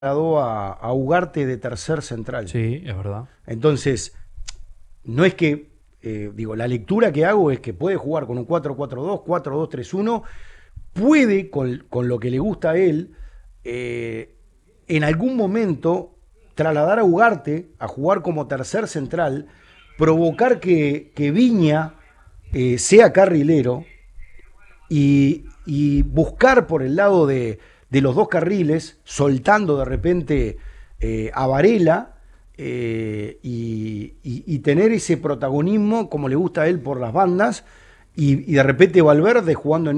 a Ugarte de tercer central. Sí, es verdad. Entonces, no es que, la lectura que hago es que puede jugar con un 4-4-2, 4-2-3-1, puede, con lo que le gusta a él, en algún momento trasladar a Ugarte a jugar como tercer central, provocar que Viña sea carrilero y buscar por el lado de los dos carriles, soltando de repente a Varela y tener ese protagonismo como le gusta a él por las bandas y de repente Valverde jugando en